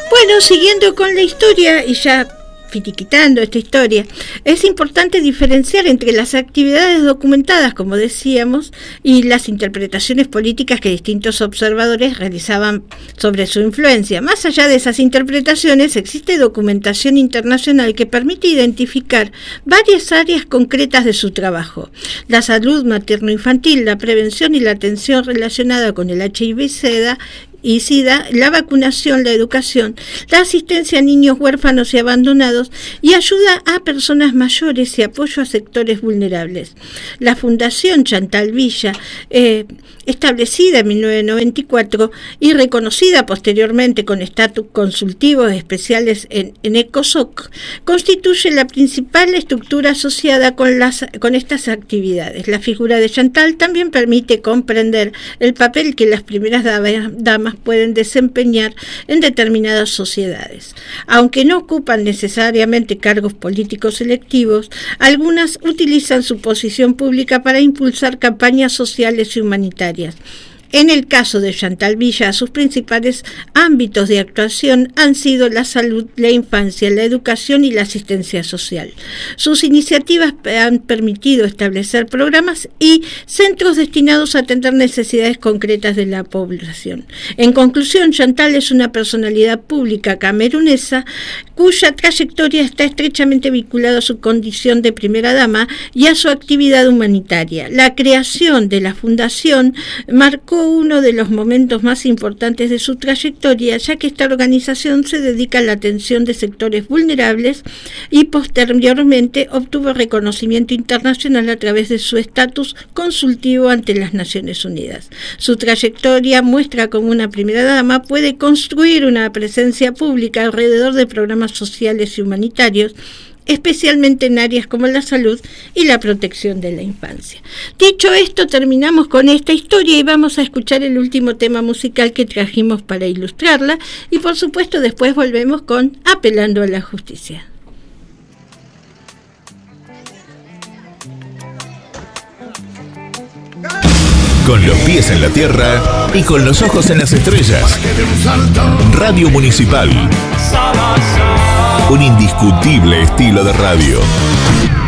Bueno, siguiendo con la historia y ya finiquitando esta historia, es importante diferenciar entre las actividades documentadas, como decíamos, y las interpretaciones políticas que distintos observadores realizaban sobre su influencia. Más allá de esas interpretaciones, existe documentación internacional que permite identificar varias áreas concretas de su trabajo: la salud materno-infantil, la prevención y la atención relacionada con el HIV-SIDA, la vacunación, la educación, la asistencia a niños huérfanos y abandonados y ayuda a personas mayores y apoyo a sectores vulnerables. La Fundación Chantal Villa, establecida en 1994 y reconocida posteriormente con estatus consultivos especiales en ECOSOC, constituye la principal estructura asociada con estas actividades. La figura de Chantal también permite comprender el papel que las primeras damas pueden desempeñar en determinadas sociedades. Aunque no ocupan necesariamente cargos políticos electivos, algunas utilizan su posición pública para impulsar campañas sociales y humanitarias. En el caso de Chantal Villa, sus principales ámbitos de actuación han sido la salud, la infancia, la educación y la asistencia social. Sus iniciativas han permitido establecer programas y centros destinados a atender necesidades concretas de la población. En conclusión, Chantal es una personalidad pública camerunesa cuya trayectoria está estrechamente vinculada a su condición de primera dama y a su actividad humanitaria. La creación de la fundación marcó uno de los momentos más importantes de su trayectoria, ya que esta organización se dedica a la atención de sectores vulnerables y posteriormente obtuvo reconocimiento internacional a través de su estatus consultivo ante las Naciones Unidas. Su trayectoria muestra cómo una primera dama puede construir una presencia pública alrededor de programas sociales y humanitarios, especialmente en áreas como la salud y la protección de la infancia. Dicho esto, terminamos con esta historia y vamos a escuchar el último tema musical que trajimos para ilustrarla y por supuesto después volvemos con Apelando a la Justicia. Con los pies en la tierra y con los ojos en las estrellas. Radio Municipal. Un indiscutible estilo de radio.